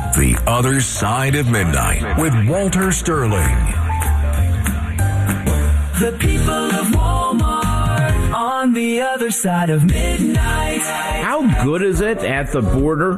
The Other Side of Midnight with Walter Sterling. The people of Walmart on the other side of midnight. How good is it at the border?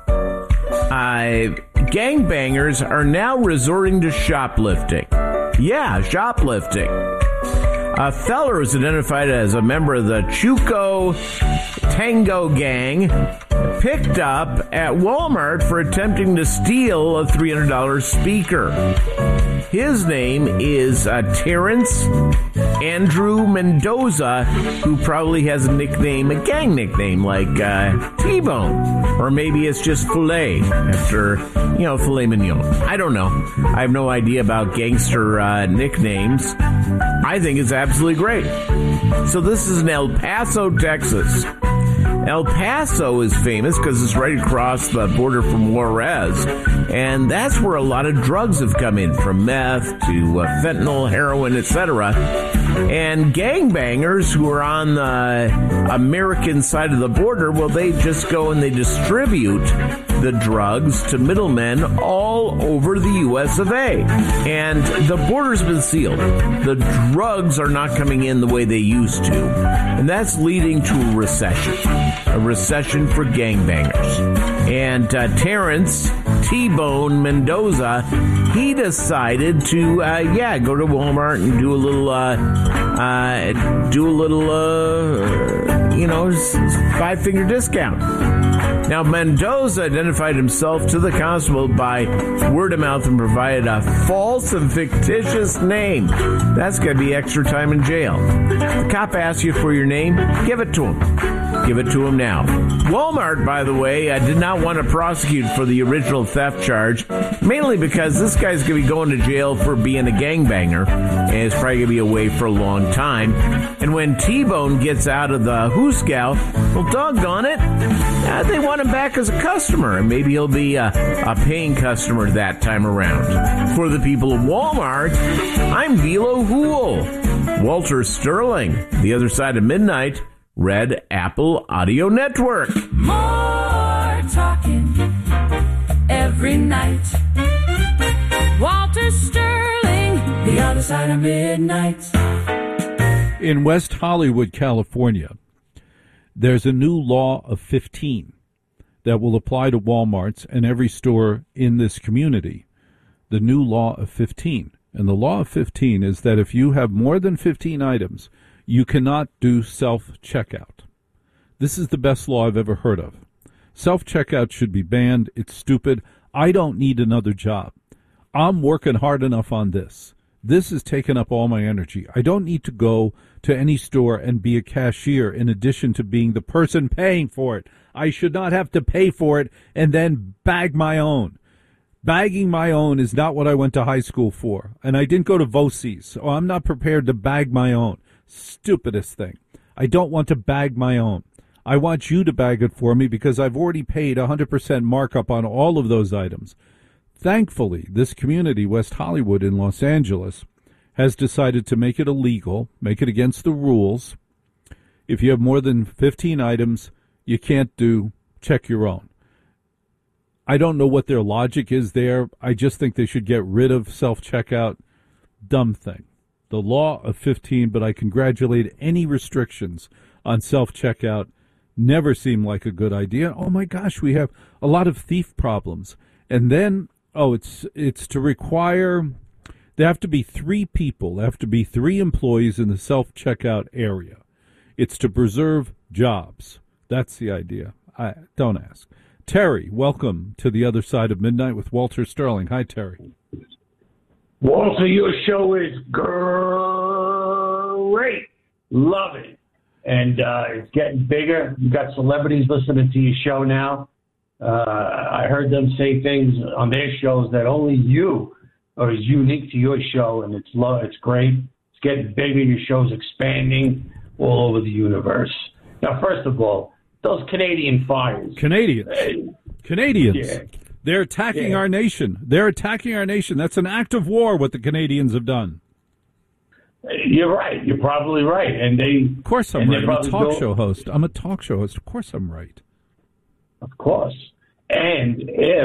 Gangbangers are now resorting to shoplifting. Yeah, shoplifting. A feller was identified as a member of the Chuco Tango Gang, picked up at Walmart for attempting to steal a $300 speaker. His name is Terrence Andrew Mendoza, who probably has a gang nickname like T-Bone, or maybe it's just Filet after, filet mignon. I don't know. I have no idea about gangster nicknames. I think it's absolutely great. So this is in El Paso, Texas. El Paso is famous because it's right across the border from Juarez, and that's where a lot of drugs have come in, from meth to fentanyl, heroin, etc. And gangbangers who are on the American side of the border, well, they just go and they distribute the drugs to middlemen all over the U.S. of A. And the border's been sealed. The drugs are not coming in the way they used to. And that's leading to a recession for gangbangers. And Terrence T-Bone Mendoza, he decided to, go to Walmart and do a little 5-finger discount. Now, Mendoza identified himself to the constable by word of mouth and provided a false and fictitious name. That's going to be extra time in jail. The cop asks you for your name, give it to him. Give it to him now. Walmart, by the way, did not want to prosecute for the original theft charge, mainly because this guy's going to be going to jail for being a gangbanger, and it's probably going to be away for a long time. And when T-Bone gets out of the Hooskow, well, doggone it, they want him back as a customer, and maybe he'll be a paying customer that time around. For the people of Walmart, I'm Vilo Hool. Walter Sterling, The Other Side of Midnight, Red Apple Audio Network. More talking every night. Walter Sterling, The Other Side of Midnight. In West Hollywood, California, there's a new law of 15 that will apply to Walmarts and every store in this community. The new law of 15. And the law of 15 is that if you have more than 15 items, you cannot do self-checkout. This is the best law I've ever heard of. Self-checkout should be banned. It's stupid. I don't need another job. I'm working hard enough on this. This has taken up all my energy. I don't need to go to any store and be a cashier in addition to being the person paying for it. I should not have to pay for it and then bag my own. Bagging my own is not what I went to high school for. And I didn't go to VOCES, so I'm not prepared to bag my own. Stupidest thing. I don't want to bag my own. I want you to bag it for me because I've already paid 100% markup on all of those items. Thankfully, this community, West Hollywood in Los Angeles, has decided to make it illegal, make it against the rules. If you have more than 15 items, you can't do check your own. I don't know what their logic is there. I just think they should get rid of self-checkout. Dumb thing. The law of 15, but I congratulate any restrictions on self-checkout. Never seemed like a good idea. Oh, my gosh, we have a lot of thief problems. And then, it's to require, there have to be 3 people, there have to be 3 employees in the self-checkout area. It's to preserve jobs. That's the idea. Don't ask. Terry, welcome to The Other Side of Midnight with Walter Sterling. Hi, Terry. Walter, your show is great. Love it. And it's getting bigger. You've got celebrities listening to your show now. I heard them say things on their shows that only you are unique to your show, and it's great. It's getting bigger. Your show's expanding all over the universe. Now, first of all, those Canadian fires. Canadians. Yeah. They're attacking our nation. They're attacking our nation. That's an act of war, what the Canadians have done. You're right. You're probably right. And of course I'm right. I'm a talk show host. Of course I'm right. Of course. And if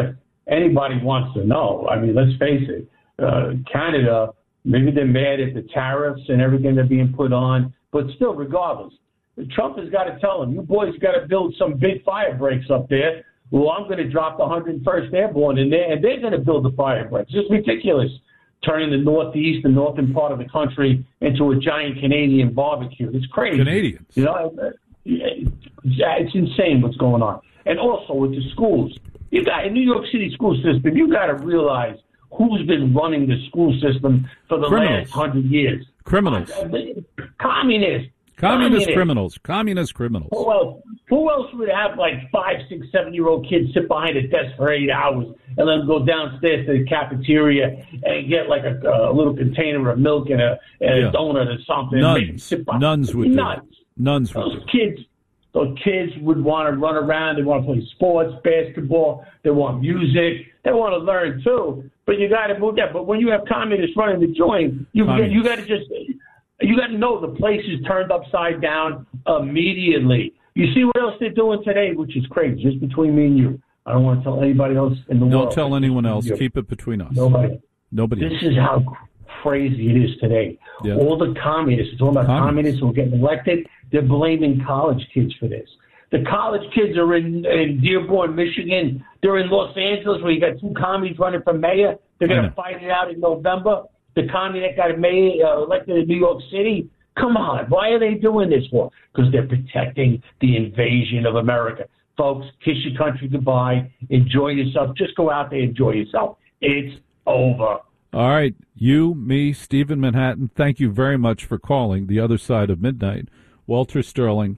anybody wants to know. I mean, let's face it. Canada, maybe they're mad at the tariffs and everything they're being put on, but still, regardless, Trump has got to tell them, you boys got to build some big fire breaks up there. Well, I'm going to drop the 101st Airborne in there, and they're going to build the fire breaks. It's ridiculous, turning the northeast and northern part of the country into a giant Canadian barbecue. It's crazy. Canadians. You know, it's insane what's going on. And also with the schools, you got in New York City school system, you got to realize who's been running the school system for the last 100 years. Criminals. Communists. Communist criminals. Communist criminals. Who else would have like 5, 6, 7-year-old kids sit behind a desk for 8 hours and then go downstairs to the cafeteria and get like a little container of milk and a donut or something? Nuns would do it. Nuns would do it. Those kids would want to run around. They want to play sports, basketball. They want music. They want to learn too. But you got to move that. But when you have communists running the joint, you got to know the place is turned upside down immediately. You see what else they're doing today, which is crazy, just between me and you. I don't want to tell anybody else in the world. Don't tell anyone else. Keep it between us. Nobody. This is how crazy it is today. Yeah. All the communists, it's all about communists who are getting elected. They're blaming college kids for this. The college kids are in Dearborn, Michigan. They're in Los Angeles, where you got 2 commies running for mayor. They're going to fight it out in November. The commie that got elected in New York City. Come on. Why are they doing this for? Because they're protecting the invasion of America. Folks, kiss your country goodbye. Enjoy yourself. Just go out there, enjoy yourself. It's over. All right. You, me, Stephen Manhattan, thank you very much for calling The Other Side of Midnight. Walter Sterling,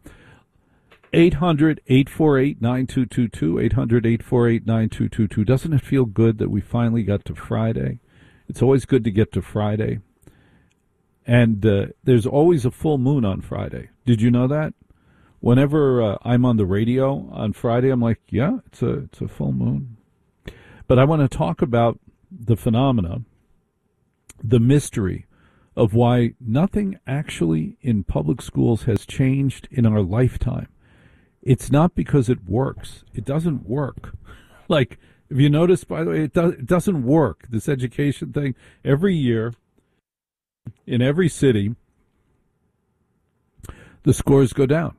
800-848-9222, 800-848-9222. Doesn't it feel good that we finally got to Friday? It's always good to get to Friday. And there's always a full moon on Friday. Did you know that? Whenever I'm on the radio on Friday, I'm like, yeah, it's a full moon. But I want to talk about the phenomena, the mystery of why nothing actually in public schools has changed in our lifetime. It's not because it works. It doesn't work. Like, if you notice, by the way, it doesn't work, this education thing. Every year, in every city, the scores go down.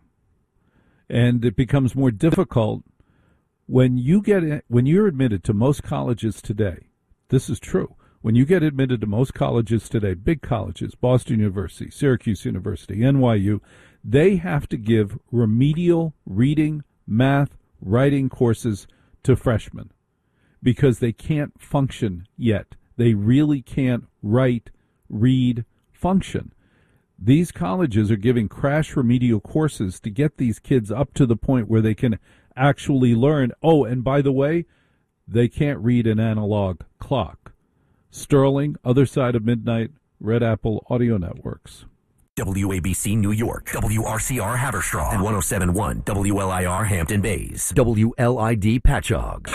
And it becomes more difficult when you're admitted to most colleges today. This is true. When you get admitted to most colleges today, big colleges, Boston University, Syracuse University, NYU, they have to give remedial reading, math, writing courses to freshmen because they can't function yet. They really can't write, read, function. These colleges are giving crash remedial courses to get these kids up to the point where they can actually learn. Oh, and by the way, they can't read an analog clock. Sterling, Other Side of Midnight, Red Apple Audio Networks. WABC New York, WRCR Haverstraw, and 107.1 WLIR Hampton Bays, WLID Patchogue.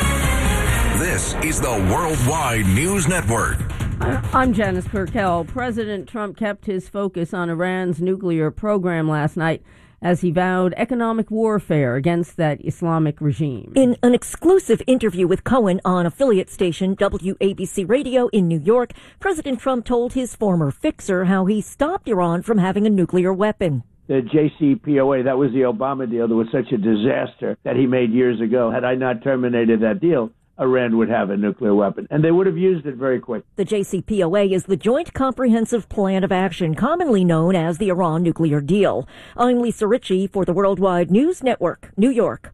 This is the Worldwide News Network. I'm Janice Purkell. President Trump kept his focus on Iran's nuclear program last night as he vowed economic warfare against that Islamic regime. In an exclusive interview with Cohen on affiliate station WABC Radio in New York, President Trump told his former fixer how he stopped Iran from having a nuclear weapon. The JCPOA, that was the Obama deal that was such a disaster that he made years ago. Had I not terminated that deal, Iran would have a nuclear weapon, and they would have used it very quick. The JCPOA is the Joint Comprehensive Plan of Action, commonly known as the Iran nuclear deal. I'm Lisa Ritchie for the Worldwide News Network, New York.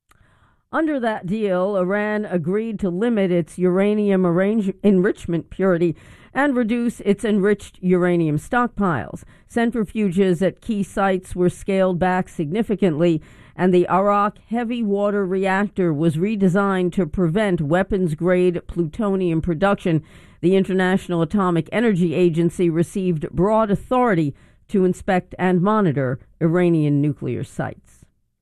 Under that deal, Iran agreed to limit its uranium enrichment purity and reduce its enriched uranium stockpiles. Centrifuges at key sites were scaled back significantly, and the Arak heavy water reactor was redesigned to prevent weapons-grade plutonium production. The International Atomic Energy Agency received broad authority to inspect and monitor Iranian nuclear sites.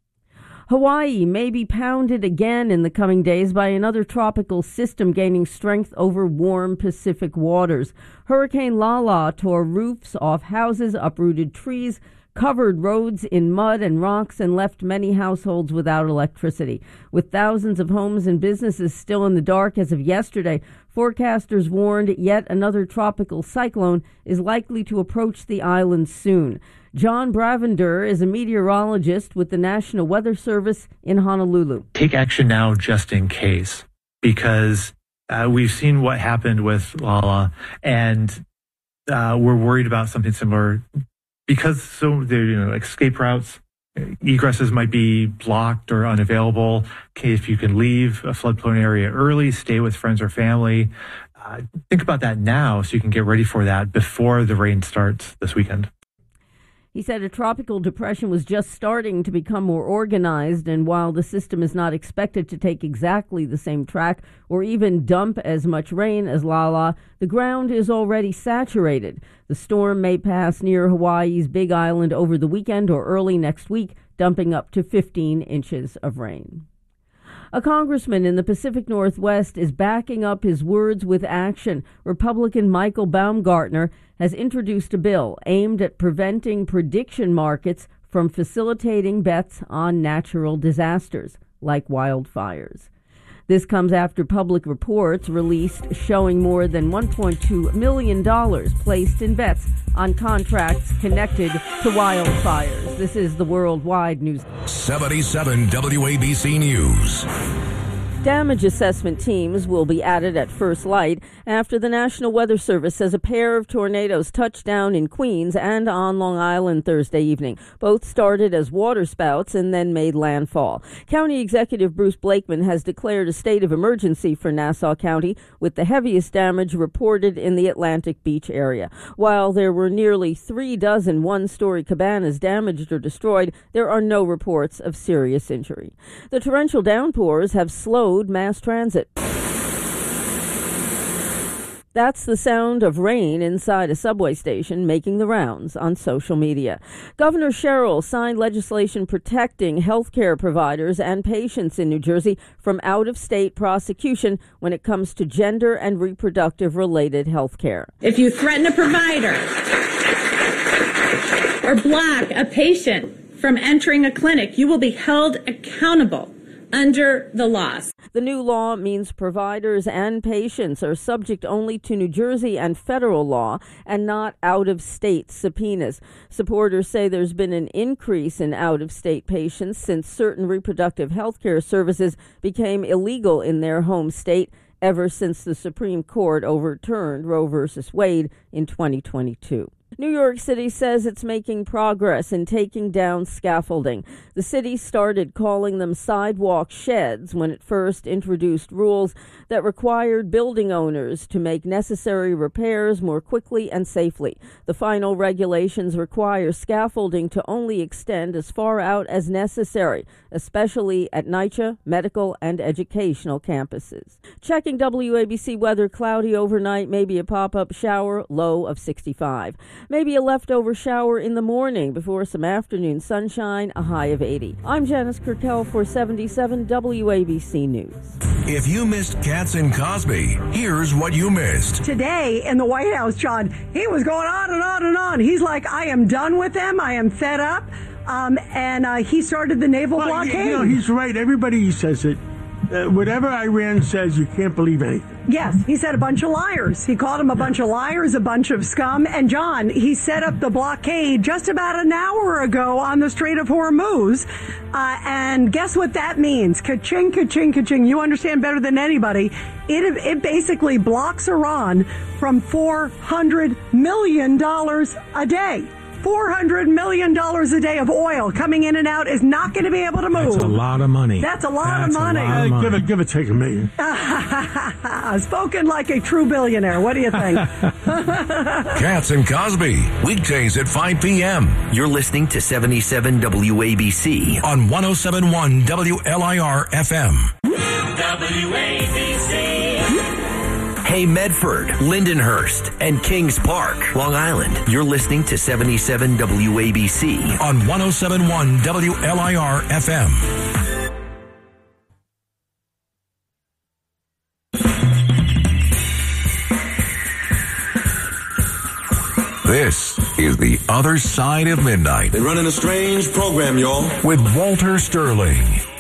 Hawaii may be pounded again in the coming days by another tropical system gaining strength over warm Pacific waters. Hurricane Lala tore roofs off houses, uprooted trees, covered roads in mud and rocks and left many households without electricity. With thousands of homes and businesses still in the dark as of yesterday, forecasters warned yet another tropical cyclone is likely to approach the island soon. John Bravender is a meteorologist with the National Weather Service in Honolulu. Take action now just in case, because we've seen what happened with Lala, and we're worried about something similar because the escape routes, egresses might be blocked or unavailable. If you can leave a flood-prone area early, stay with friends or family. Think about that now so you can get ready for that before the rain starts this weekend. He said a tropical depression was just starting to become more organized, and while the system is not expected to take exactly the same track or even dump as much rain as Lala, the ground is already saturated. The storm may pass near Hawaii's Big Island over the weekend or early next week, dumping up to 15 inches of rain. A congressman in the Pacific Northwest is backing up his words with action. Republican Michael Baumgartner has introduced a bill aimed at preventing prediction markets from facilitating bets on natural disasters like wildfires. This comes after public reports released showing more than $1.2 million placed in bets on contracts connected to wildfires. This is the Worldwide News. 77 WABC News. Damage assessment teams will be added at first light after the National Weather Service says a pair of tornadoes touched down in Queens and on Long Island Thursday evening. Both started as waterspouts and then made landfall. County Executive Bruce Blakeman has declared a state of emergency for Nassau County, with the heaviest damage reported in the Atlantic Beach area. While there were nearly 36 one-story cabanas damaged or destroyed, there are no reports of serious injury. The torrential downpours have slowed mass transit. That's the sound of rain inside a subway station making the rounds on social media. Governor Sherrill signed legislation protecting health care providers and patients in New Jersey from out-of-state prosecution when it comes to gender and reproductive-related health care. If you threaten a provider or block a patient from entering a clinic, you will be held accountable under the laws. The new law means providers and patients are subject only to New Jersey and federal law and not out-of-state subpoenas. Supporters say there's been an increase in out-of-state patients since certain reproductive health care services became illegal in their home state ever since the Supreme Court overturned Roe v. Wade in 2022. New York City says it's making progress in taking down scaffolding. The city started calling them sidewalk sheds when it first introduced rules that required building owners to make necessary repairs more quickly and safely. The final regulations require scaffolding to only extend as far out as necessary, especially at NYCHA, medical, and educational campuses. Checking WABC weather, cloudy overnight, maybe a pop-up shower, low of 65. Maybe a leftover shower in the morning before some afternoon sunshine, a high of 80. I'm Janice Kirkel for 77 WABC News. If you missed Katz and Cosby, here's what you missed. Today in the White House, John, he was going on and on and on. He's like, I am done with them. I am fed up. And he started the naval blockade. You know, he's right. Everybody says it. Whatever Iran says, you can't believe anything. Yes, he said a bunch of liars. He called them a bunch of liars, a bunch of scum. And John, he set up the blockade just about an hour ago on the Strait of Hormuz. And guess what that means? Ka-ching, ka-ching, ka-ching. You understand better than anybody. It basically blocks Iran from $400 million a day. $400 million a day of oil coming in and out is not going to be able to move. That's a lot of money. That's a lot of money. Give or take $1 million. Spoken like a true billionaire. What do you think? Katz and Cosby, weekdays at 5 p.m. You're listening to 77 WABC on 107.1 WLIR FM. WABC. Hey Medford, Lindenhurst, and Kings Park, Long Island. You're listening to 77 WABC on 107.1 WLIR FM. This is The Other Side of Midnight. They're running a strange program, y'all. With Walter Sterling.